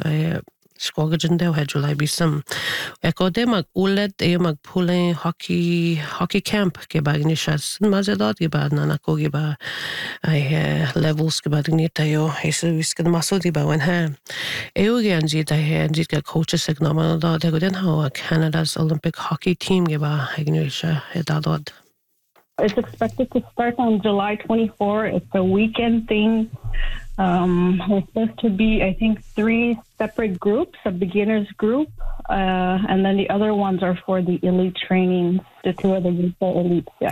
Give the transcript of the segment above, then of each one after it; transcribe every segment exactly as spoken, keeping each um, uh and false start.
uh, Squaggin de had July be some. Echo de mag ulet e mag pulling hockey hockey camp ke bagni shots mazadot ge bad na ko ge ba I levels ge bad ni tayo eso visk de maso di ba wen ha. Eu ge anji ta he anji ge coaches sig no man da de den how Canada's Olympic hockey team ge ba igni sha he da dot. It's expected to start on July twenty-fourth. It's a weekend thing. Um, we're supposed to be, I think, three separate groups, a beginner's group, uh, and then the other ones are for the elite trainings. The two other groups are elites, yeah.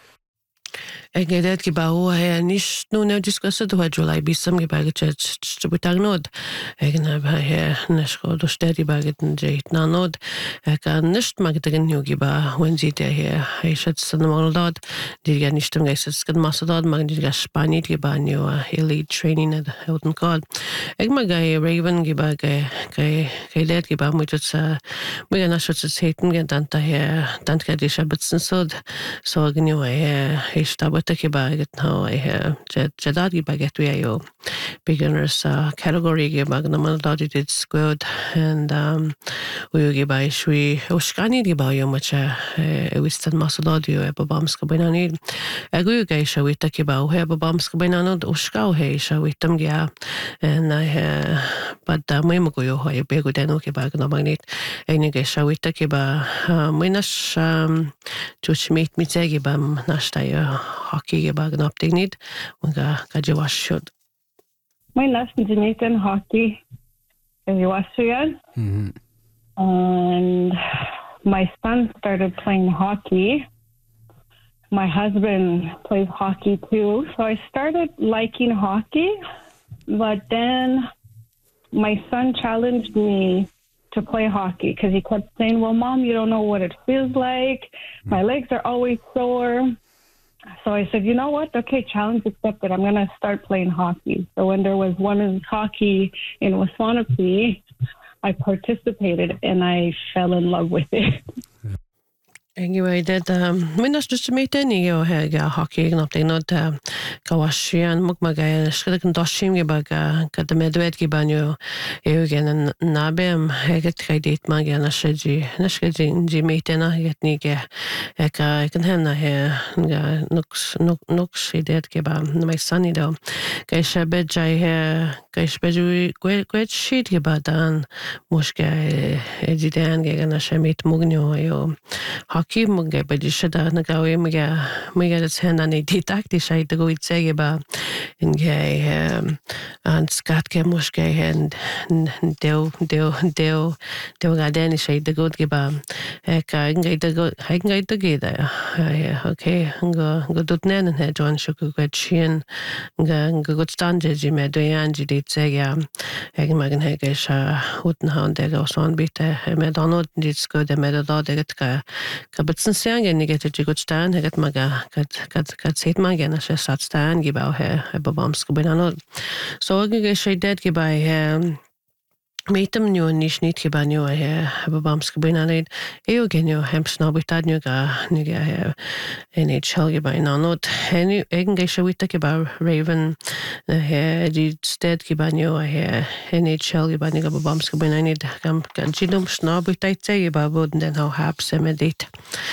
Egedet ki ba ho he nish no ne discussed do July be some ge ba ge ch butag nod egna ba he nish go do stedi ba ge je na nod e ka nish mag de gen yogi ba when sie der he he schat san mal dort die ge nish tum ge es gen mas dort mag die ge spani ge ba new elite training at Hilton called eg mag ge Raven ge ba ge ge ge let ge ba mu tut sa mu ge na schat zeten ge dann da he dann ge die schabitzen so so ge new he he sta take ba get now I have jadadi ba get we yo beginners uh, category ge ba na mal dadi did good and um we ge ba shwi oshkani ge ba yo much e wistan masodadi e ba bamska binani agu ge shawi take ba he ba bamska binano oshka he shawi tam ge and I have but da mai mo yo he be go deno ge ba na magnit ene ge shawi take ba minas um chuchmit mit ge ba nashta yo hockey ge bag na optignid und ga ga jawas shud My last Jamaican hockey in Australia. Mm-hmm. And my son started playing hockey. My husband plays hockey too. So I started liking hockey, but then my son challenged me to play hockey because he kept saying, well, Mom, you don't know what it feels like. My legs are always sore. So I said, you know what? Okay, challenge accepted. I'm going to start playing hockey. So when there was women's hockey in Waswanipi, I participated and I fell in love with it. Anyway, that um, minas just meet any yo he ga hockey and update not kawashian mukmaga skada kan doshim ge baga kad medved ge banyo eugen nabem heget kredit maga na shji na shji inji metena get ni ge ka kan hena he ga nux nux idet ge ba my sunny do ka shabe jai he ka shabe quet quet shit ge badan mushka ejidan ge na shamit mugnyo yo hockey mugge ba dishada na gawe muga muga das hena ni ditakti shai de go itsege ba in ge and skat ke mushke and deo deo deo deo ga deni shai de go ge ba ka ngai de go hai ngai de ge da okay go go dut nen he John shuku go chin ga go stand je me do yan ji dit sege eg magen he ge sha huten han de go son bitte me donot dit sko de me da de ka Kabitsen siang ni get to good stand heget maga kat kat kat set maga na she sat stand gi ba he ba bams ko benano so ge she dead gi ba he metem nyu nish nit gi ba nyu he ba bams ko benano e o gen yo hem sno bitad nyu ga ni ga he N H L gi ba no not any egen ge she wit gi ba Raven he di stead gi ba nyu he N H L gi ba ni ga ba bams ko benano kam kan jidum sno bitad gi ba bod den how haps emedit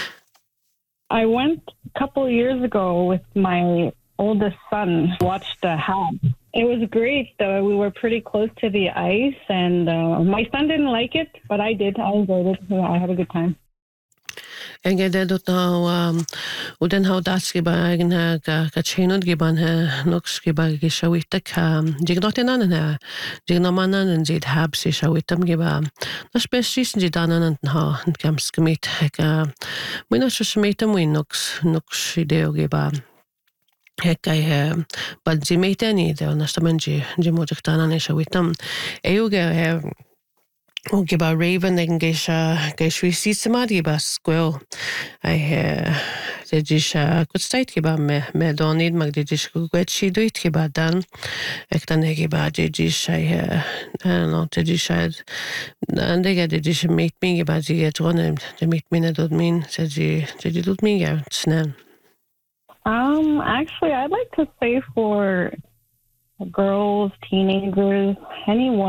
I went a couple of years ago with my oldest son, watched the Habs. It was great, though. We were pretty close to the ice, and uh, my son didn't like it, but I did. I enjoyed it. Yeah, I had a good time. En ge det no um u den how das ge ba gen ha ka ka chenod ge ban ha nox ge ba ge shawit ka je not en an ha je no manan en je hab se shawitam ge ba na spesis je danan en ha kam skmit ka mina shmetam win nox nox ideo ge ba Hekka he but je meteni de na stamenji je mojaktana ne shawitam eu ge he O ge ba Raven egen geisha geishwi sistema ge ba squirrel I he de disha good state ge ba me me donid mag de dish gut shi duit ge ba dan ek dan ge ba de disha he I don't know de disha and de ge de disha meet me ge ba ge tronem de meet me ne dot min se de de dot min ge snel Um actually I'd like to say for girls, teenagers, anyone